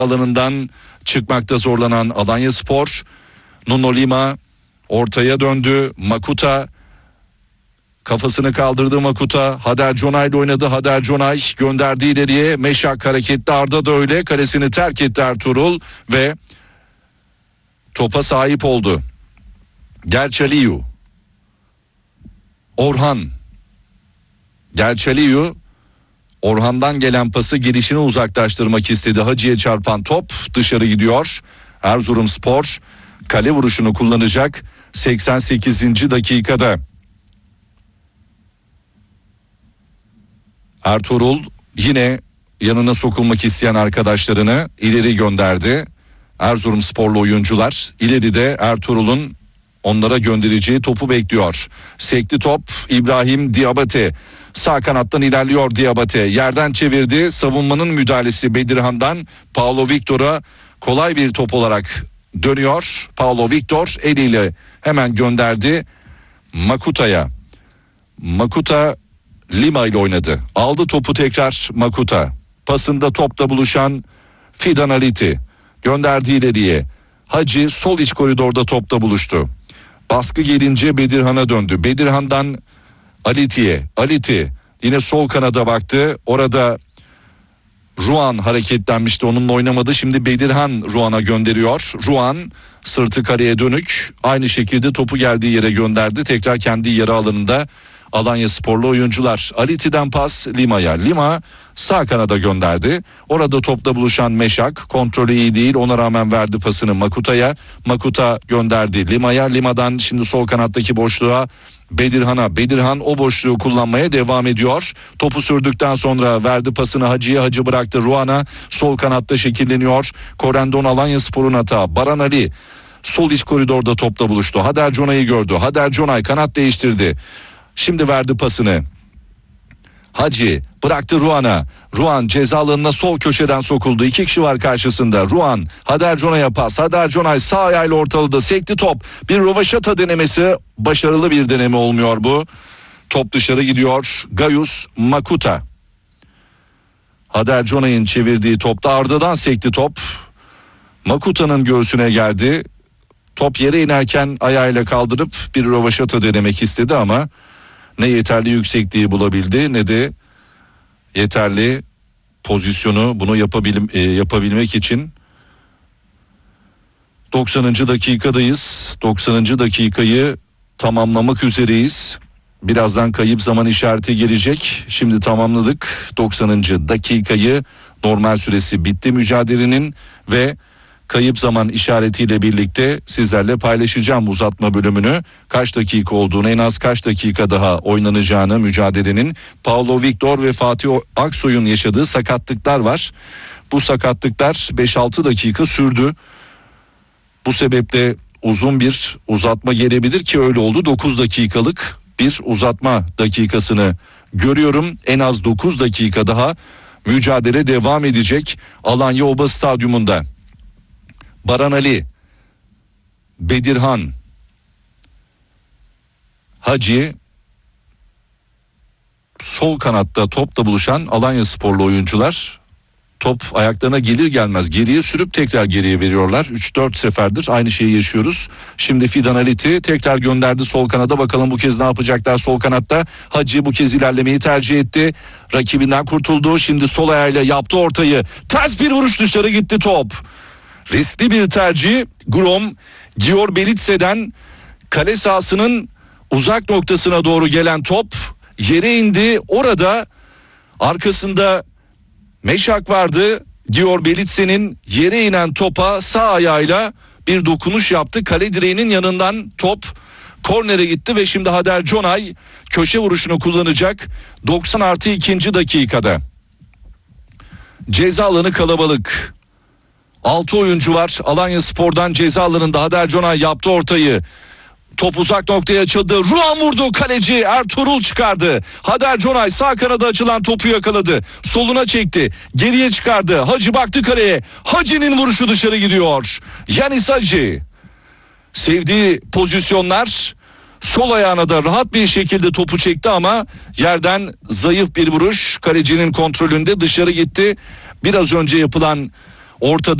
alanından çıkmakta zorlanan Alanyaspor. Nuno Lima ortaya döndü. Makuta kafasını kaldırdı. Makuta Hader Conay ile oynadı. Hader Conay gönderdi ileriye. Meşak hareketli, Arda da öyle. Kalesini terk etti Ertuğrul ve topa sahip oldu. Gerçaliyu, Orhan. Gerçaliyu Orhan'dan gelen pası girişini uzaklaştırmak istedi. Hacı'ya çarpan top dışarı gidiyor. Erzurumspor kale vuruşunu kullanacak 88. dakikada. Ertuğrul yine yanına sokulmak isteyen arkadaşlarını ileri gönderdi. Erzurumsporlu oyuncular ileride Ertuğrul'un onlara göndereceği topu bekliyor. Sekti top, İbrahim Diabate. Sağ kanattan ilerliyor Diabate. Yerden çevirdi. Savunmanın müdahalesi Bedirhan'dan Paulo Victor'a kolay bir top olarak dönüyor. Paulo Victor eliyle hemen gönderdi Makuta'ya. Makuta Lima ile oynadı. Aldı topu tekrar Makuta. Pasında topla buluşan Fidan Aliti. Gönderdi ileriye. Hacı sol iç koridorda topla buluştu. Baskı gelince Bedirhan'a döndü. Bedirhan'dan Aliti'ye. Aliti yine sol kanada baktı. Orada Ruan hareketlenmişti. Onunla oynamadı. Şimdi Bedirhan Ruan'a gönderiyor. Ruan sırtı kaleye dönük. Aynı şekilde topu geldiği yere gönderdi. Tekrar kendi yarı alanında Alanyasporlu oyuncular. Aliti'den pas Lima'ya. Lima sağ kanada gönderdi. Orada topla buluşan Meşak. Kontrolü iyi değil. Ona rağmen verdi pasını Makuta'ya. Makuta gönderdi Lima'ya. Lima'dan şimdi sol kanattaki boşluğa Bedirhan'a. Bedirhan o boşluğu kullanmaya devam ediyor. Topu sürdükten sonra verdi pasını Hacı'ya. Hacı bıraktı Ruan'a. Sol kanatta şekilleniyor. Korendon Alanyaspor'un hata. Baran Ali sol iç koridorda topla buluştu. Hader Conay'ı gördü. Hader Conay kanat değiştirdi. Şimdi verdi pasını. Hacı bıraktı Ruan'a. Ruan ceza alanına sol köşeden sokuldu. 2 kişi var karşısında. Ruan Hader Conay'a pas. Hader Conay sağ ayağıyla ortaladı. Sekti top. Bir rövaşata denemesi. Başarılı bir deneme olmuyor bu. Top dışarı gidiyor. Gayus Makuta. Hader Conay'ın çevirdiği topta Arda'dan sekti top. Makuta'nın göğsüne geldi. Top yere inerken ayağıyla kaldırıp bir rövaşata denemek istedi ama ne yeterli yüksekliği bulabildi ne de yeterli pozisyonu bunu yapabilmek için. 90. dakikadayız. 90. dakikayı tamamlamak üzereyiz. Birazdan kayıp zaman işareti gelecek. Şimdi tamamladık 90. dakikayı. Normal süresi bitti mücadelenin ve kayıp zaman işaretiyle birlikte sizlerle paylaşacağım uzatma bölümünü. Kaç dakika olduğunu, en az kaç dakika daha oynanacağını mücadelenin. Paulo Victor ve Fatih Aksoy'un yaşadığı sakatlıklar var. Bu sakatlıklar 5-6 dakika sürdü. Bu sebeple uzun bir uzatma gelebilir ki öyle oldu. 9 dakikalık bir uzatma dakikasını görüyorum. En az 9 dakika daha mücadele devam edecek Alanya Oba Stadyumunda. Baran Ali, Bedirhan, Hacı, sol kanatta topla buluşan Alanyasporlu oyuncular top ayaklarına gelir gelmez geriye sürüp tekrar geriye veriyorlar. 3-4 seferdir aynı şeyi yaşıyoruz. Şimdi Fidan Aliti tekrar gönderdi sol kanada, bakalım bu kez ne yapacaklar sol kanatta. Hacı bu kez ilerlemeyi tercih etti. Rakibinden kurtuldu. Şimdi sol ayağıyla yaptı ortayı. Ters bir vuruş, dışarı gitti top. Riskli bir tercih. Grom, Gior Belitse'den kale sahasının uzak noktasına doğru gelen top yere indi. Orada arkasında Meşak vardı. Gior Belitse'nin yere inen topa sağ ayağıyla bir dokunuş yaptı. Kale direğinin yanından top kornere gitti ve şimdi Hader Conay köşe vuruşunu kullanacak 90+2. dakikada. Ceza alanı kalabalık. 6 oyuncu var. Alanyaspor'dan ceza alanında Hader Conay yaptı ortayı. Top uzak noktaya açıldı. Ruan vurdu. Kaleci Ertuğrul çıkardı. Hader Conay sağ kanada açılan topu yakaladı. Soluna çekti. Geriye çıkardı. Hacı baktı kaleye. Hacı'nın vuruşu dışarı gidiyor. Yanis Hacı. Sevdiği pozisyonlar. Sol ayağına da rahat bir şekilde topu çekti ama yerden zayıf bir vuruş. Kalecinin kontrolünde dışarı gitti. Biraz önce yapılan Ortada